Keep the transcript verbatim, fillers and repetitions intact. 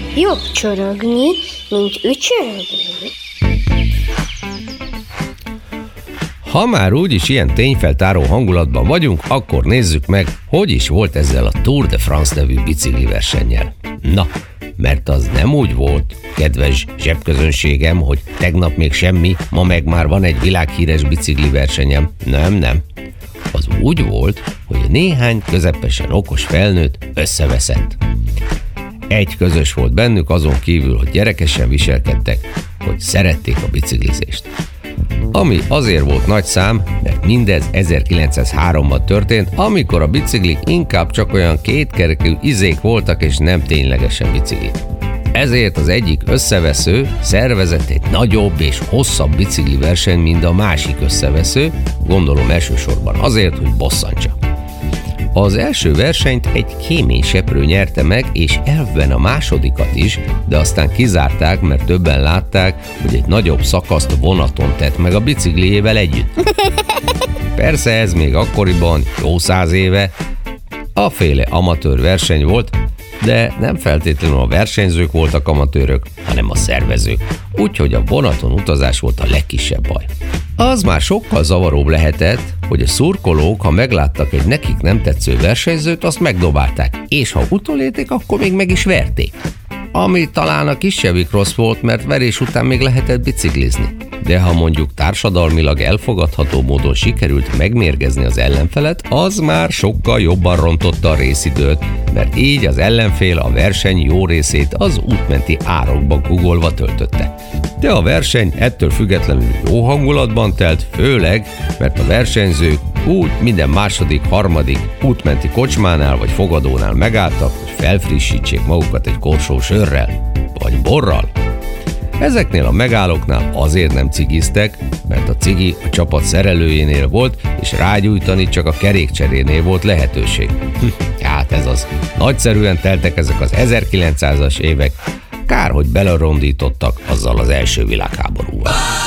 Jobb csorogni, mint ücsörögni. Ha már úgyis ilyen tényfeltáró hangulatban vagyunk, akkor nézzük meg, hogy is volt ezzel a Tour de France nevű bicikli versennyel. Na, mert az nem úgy volt, kedves zsebközönségem, hogy tegnap még semmi, ma meg már van egy világhíres bicikli versenyem. Nem, nem. Az úgy volt, hogy néhány közepesen okos felnőtt összeveszett. Egy közös volt bennük, azon kívül, hogy gyerekesen viselkedtek, hogy szerették a biciklizést. Ami azért volt nagy szám, mert mindez ezerkilencszázháromban történt, amikor a biciklik inkább csak olyan kétkerekű izék voltak, és nem ténylegesen biciklik. Ezért az egyik összevesző szervezett egy nagyobb és hosszabb bicikli verseny, mint a másik összevesző, gondolom elsősorban azért, hogy bosszantsa. Az első versenyt egy kéményseprő nyerte meg, és elvben a másodikat is, de aztán kizárták, mert többen látták, hogy egy nagyobb szakaszt vonaton tett meg a bicikliével együtt. Persze ez még akkoriban, jó száz éve, a féle amatőr verseny volt, de nem feltétlenül a versenyzők voltak amatőrök, hanem a szervezők. Úgyhogy a vonaton utazás volt a legkisebb baj. Az már sokkal zavaróbb lehetett, hogy a szurkolók, ha megláttak egy nekik nem tetsző versenyzőt, azt megdobálták, és ha utolérték, akkor még meg is verték. Ami talán a kisebbik rossz volt, mert verés után még lehetett biciklizni. De ha mondjuk társadalmilag elfogadható módon sikerült megmérgezni az ellenfelet, az már sokkal jobban rontotta a részidőt, mert így az ellenfél a verseny jó részét az útmenti árokban kugolva töltötte. De a verseny ettől függetlenül jó hangulatban telt, főleg, mert a versenyzők úgy minden második, harmadik útmenti kocsmánál vagy fogadónál megálltak, hogy felfrissítsék magukat egy korsó sörrel vagy borral. Ezeknél a megállóknál azért nem cigiztek, mert a cigi a csapat szerelőjénél volt, és rágyújtani csak a kerékcserénél volt lehetőség. Hm, hát ez az. Nagyszerűen teltek ezek az ezerkilencszázas évek, kár, hogy belerondítottak azzal az első világháborúval.